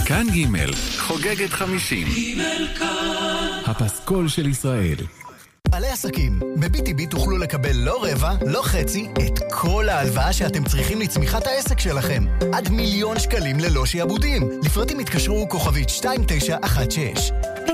כאן ג' חוגגת 50. הפסקול של ישראל. בעלי עסקים, ב-BTB תוכלו לקבל לא רבע, לא חצי, את כל ההלוואה שאתם צריכים לצמיחת העסק שלכם. עד 1,000,000 שקלים ללא שיעבודים. לפרטים התקשרו כוכבית 2916.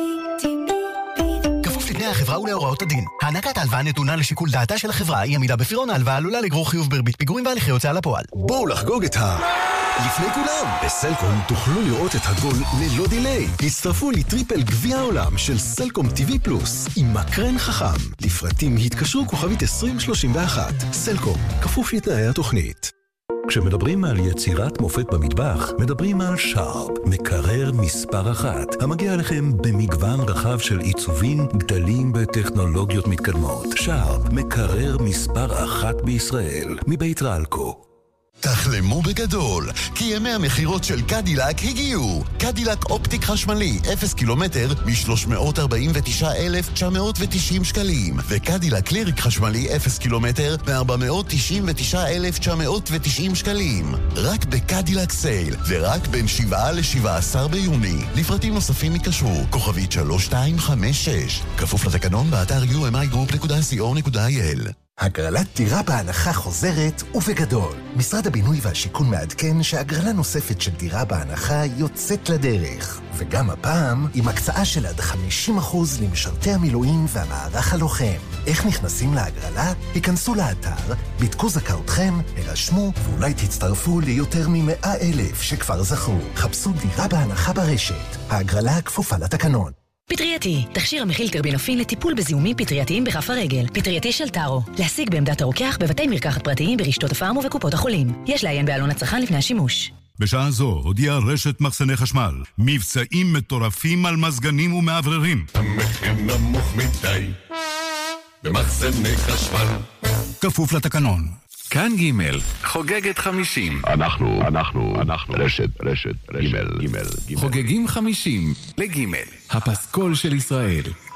כפוף לתנאי החברה ולהוראות הדין. הענקת ההלוואה נתונה לשיקול דעתה של החברה. אי עמידה בפירעון ההלוואה עלולה לגרור חיוב בריבית פיגורים והליכי הוצאה לפועל. בואו לחגוג את לפני כולם, בסלקום תוכלו לראות את הגול ללא דיליי. הצטרפו לטריפל גביע העולם של סלקום TV פלוס עם מקרן חכם. לפרטים התקשרו כוכבית 2031. סלקום, כפוף לתנאי התוכנית. כשמדברים על יצירת מופת במטבח, מדברים על שרפ, מקרר מספר 1, המגיע לכם במגוון רחב של עיצובים, גדלים בטכנולוגיות מתקדמות. שרפ, מקרר מספר 1 בישראל, מבית רלקו. תחלמו בגדול, כי ימי המחירות של קדילק הגיעו. קדילק אופטיק חשמלי, 0 קילומטר, מ-349,990 שקלים. וקדילק ליריק חשמלי, 0 קילומטר, מ-499,990 שקלים. רק בקדילק סייל, ורק בין 7 ל-17 ביוני. לפרטים נוספים יקשרו, כוכבית 3256. כפוף לתקנון באתר umigroup.co.il. הגרלת דירה בהנחה חוזרת ובגדול. משרד הבינוי והשיכון מעדכן שהגרלה נוספת של דירה בהנחה יוצאת לדרך. וגם הפעם עם הקצאה של עד 50% למשרתי המילואים והמערך הלוחם. איך נכנסים להגרלה? היכנסו לאתר, בדקו זכאותכם, הרשמו ואולי תצטרפו ליותר מ100,000 שכבר זכו. חפשו דירה בהנחה ברשת. ההגרלה כפופה לתקנון. פטרייתי, תכשיר המכיל טרבינופין לטיפול בזיהומים פטרייתיים בכף הרגל. פטרייתי של טארו. להשיג בעמדת הרוקח בבתי מרקחת פרטיים ברשתות הפארם ובקופות החולים. יש לעיין בעלון הצרכן לפני השימוש. בשעה זו הודיעה רשת מחסני חשמל מבצעים מטורפים על מזגנים ומעבררים. המחיר נמוך מדי במחסני חשמל, כפוף לתקנון. כאן ג' חוגגת 50. אנחנו רשת ג' חוגגים 50 לג' הפסקול של ישראל.